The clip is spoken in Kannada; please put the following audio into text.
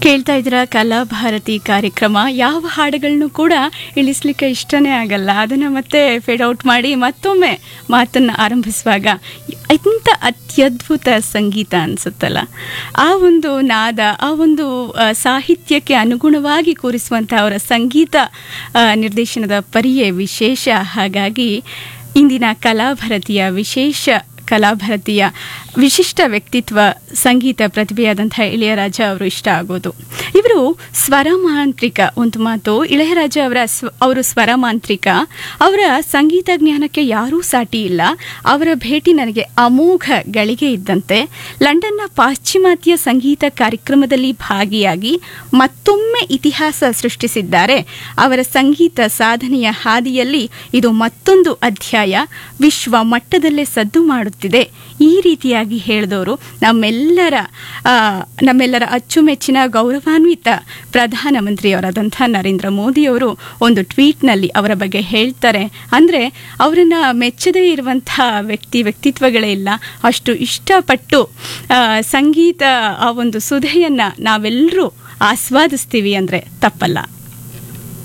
ಕೇಳ್ತಾ ಇದ್ದೀರಾ ಕಲಾಭಾರತಿ ಕಾರ್ಯಕ್ರಮ. ಯಾವ ಹಾಡುಗಳನ್ನು ಕೂಡ ಇಳಿಸ್ಲಿಕ್ಕೆ ಇಷ್ಟನೇ ಆಗಲ್ಲ, ಅದನ್ನು ಮತ್ತೆ ಫೇಡ್ ಔಟ್ ಮಾಡಿ ಮತ್ತೊಮ್ಮೆ ಮಾತನ್ನು ಆರಂಭಿಸುವಾಗ ಇಂಥ ಅತ್ಯದ್ಭುತ ಸಂಗೀತ ಅನಿಸುತ್ತಲ್ಲ. ಆ ಒಂದು ನಾದ, ಆ ಒಂದು ಸಾಹಿತ್ಯಕ್ಕೆ ಅನುಗುಣವಾಗಿ ಕೂರಿಸುವಂಥ ಅವರ ಸಂಗೀತ ನಿರ್ದೇಶನದ ಪರಿಯೇ ವಿಶೇಷ. ಹಾಗಾಗಿ ಇಂದಿನ ಕಲಾಭಾರತಿಯ ವಿಶಿಷ್ಟ ವ್ಯಕ್ತಿತ್ವ, ಸಂಗೀತ ಪ್ರತಿಭೆಯಾದಂಥ ಇಳೆಯರಾಜ ಅವರು ಇಷ್ಟ ಆಗೋದು. ಇವರು ಸ್ವರಮಾಂತ್ರಿಕ. ಒಂದು ಮಾತು, ಇಳೆಯರಾಜ ಅವರು ಸ್ವರಮಾಂತ್ರಿಕ. ಅವರ ಸಂಗೀತ ಜ್ಞಾನಕ್ಕೆ ಯಾರೂ ಸಾಟಿ ಇಲ್ಲ. ಅವರ ಭೇಟಿ ನನಗೆ ಅಮೋಘ ಗಳಿಗೆ ಇದ್ದಂತೆ. ಲಂಡನ್ನ ಪಾಶ್ಚಿಮಾತ್ಯ ಸಂಗೀತ ಕಾರ್ಯಕ್ರಮದಲ್ಲಿ ಭಾಗಿಯಾಗಿ ಮತ್ತೊಮ್ಮೆ ಇತಿಹಾಸ ಸೃಷ್ಟಿಸಿದ್ದಾರೆ. ಅವರ ಸಂಗೀತ ಸಾಧನೆಯ ಹಾದಿಯಲ್ಲಿ ಇದು ಮತ್ತೊಂದು ಅಧ್ಯಾಯ, ವಿಶ್ವ ಮಟ್ಟದಲ್ಲೇ ಸದ್ದು ಮಾಡುತ್ತಿದೆ. ಈ ರೀತಿಯಾಗಿ ಹೇಳಿದವರು ನಮ್ಮೆಲ್ಲರ ಅಚ್ಚುಮೆಚ್ಚಿನ ಗೌರವಾನ್ವಿತ ಪ್ರಧಾನಮಂತ್ರಿಯವರಾದಂಥ ನರೇಂದ್ರ ಮೋದಿಯವರು ಒಂದು ಟ್ವೀಟ್ನಲ್ಲಿ ಅವರ ಬಗ್ಗೆ ಹೇಳ್ತಾರೆ. ಅಂದರೆ ಅವರನ್ನು ಮೆಚ್ಚದೇ ಇರುವಂಥ ವ್ಯಕ್ತಿತ್ವಗಳೇ ಇಲ್ಲ. ಅಷ್ಟು ಇಷ್ಟಪಟ್ಟು ಸಂಗೀತ ಆ ಒಂದು ಸುಧೆಯನ್ನು ನಾವೆಲ್ಲರೂ ಆಸ್ವಾದಿಸ್ತೀವಿ ಅಂದರೆ ತಪ್ಪಲ್ಲ.